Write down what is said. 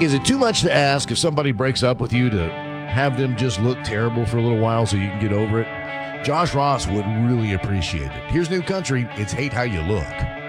Is it too much to ask if somebody breaks up with you to have them just look terrible for a little while so you can get over it? Josh Ross would really appreciate it. Here's New Country. It's Hate How You Look.